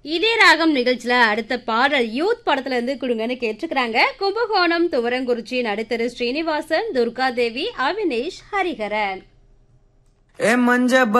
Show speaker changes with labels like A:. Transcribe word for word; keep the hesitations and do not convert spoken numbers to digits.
A: இதே ராகம் நிகழ்ச்சியில அடுத்த பாடல் யூத் படத்துல இருந்து கொடுங்கன்னு கேட்டுக்கிறாங்க. கும்பகோணம் துவரங்குறிச்சி நடுத்தரு ஸ்ரீனிவாசன், துர்காதேவி, அவினேஷ், ஹரிஹரன்.